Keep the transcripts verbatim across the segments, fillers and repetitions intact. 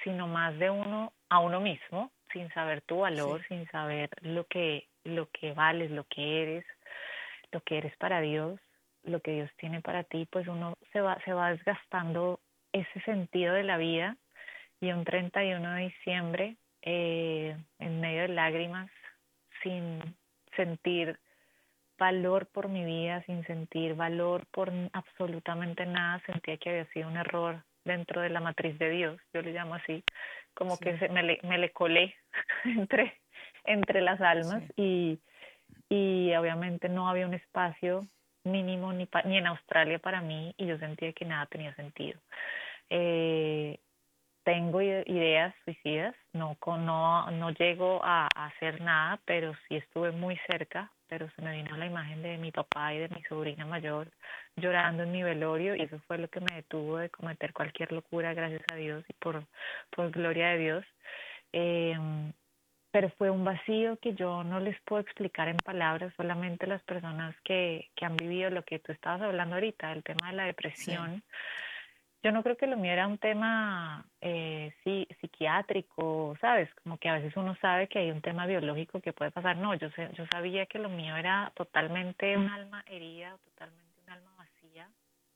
sino más de uno a uno mismo, sin saber tu valor, Sí, sin saber lo que, lo que vales, lo que eres, lo que eres para Dios, lo que Dios tiene para ti, pues uno se va, se va desgastando ese sentido de la vida y un treinta y uno de diciembre, eh, en medio de lágrimas, sin sentir valor por mi vida, sin sentir valor por absolutamente nada, sentía que había sido un error dentro de la matriz de Dios, yo le llamo así, como que sí, se, me, le, me le colé entre, entre las almas sí. y, y obviamente no había un espacio mínimo ni, pa, ni en Australia para mí y yo sentía que nada tenía sentido. Eh, tengo ideas suicidas, no, no, no llego a, a hacer nada, pero sí estuve muy cerca, pero se me vino la imagen de mi papá y de mi sobrina mayor llorando en mi velorio y eso fue lo que me detuvo de cometer cualquier locura, gracias a Dios y por, por gloria de Dios. Eh, pero fue un vacío que yo no les puedo explicar en palabras, solamente las personas que, que han vivido lo que tú estabas hablando ahorita, el tema de la Sí, depresión. Yo no creo que lo mío era un tema eh, sí, psiquiátrico, ¿sabes? Como que a veces uno sabe que hay un tema biológico que puede pasar. No, yo, sé, yo sabía que lo mío era totalmente un alma herida, totalmente un alma vacía,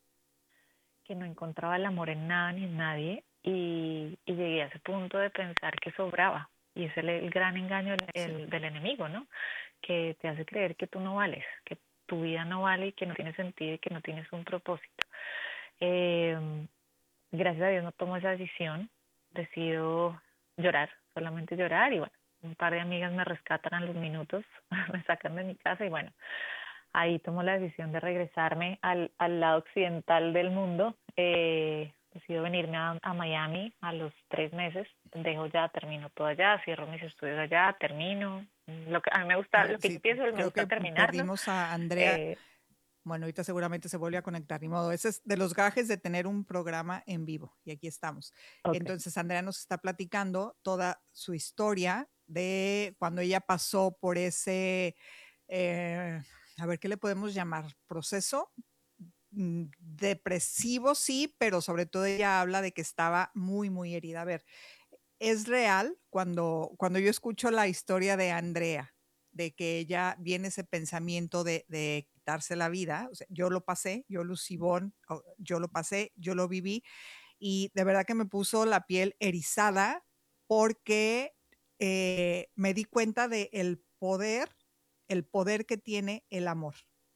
que no encontraba el amor en nada ni en nadie y, y llegué a ese punto de pensar que sobraba. Y ese es el, el gran engaño del, sí. el, del enemigo, ¿no? Que te hace creer que tú no vales, que tu vida no vale y que no tiene sentido y que no tienes un propósito. Eh, Gracias a Dios no tomo esa decisión, decido llorar, solamente llorar y bueno, un par de amigas me rescatan a los minutos, me sacan de mi casa y bueno, ahí tomo la decisión de regresarme al, al lado occidental del mundo. Eh, decido venirme a, a Miami a los tres meses, dejo ya, termino todo allá, cierro mis estudios allá, termino. Lo que a mí me gusta, Mira, lo que yo sí, pienso, me creo gusta que terminarlo. perdimos a Andrea. Eh, Bueno, ahorita seguramente se vuelve a conectar, ni modo. Ese es de los gajes de tener un programa en vivo y aquí estamos. ok. Entonces, Andrea nos está platicando toda su historia de cuando ella pasó por ese, eh, a ver, ¿qué le podemos llamar? Proceso mm, depresivo, sí, pero sobre todo ella habla de que estaba muy, muy herida. A ver, es real cuando, cuando yo escucho la historia de Andrea, de que ella viene ese pensamiento de, de quitarse la vida. O sea, yo lo pasé, yo Lucibón, yo lo pasé, yo lo viví y de verdad que me puso la piel erizada porque eh, me di cuenta de el poder, el poder que tiene el amor,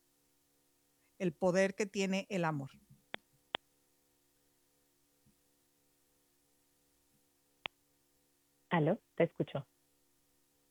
el poder que tiene el amor. Aló, te escucho.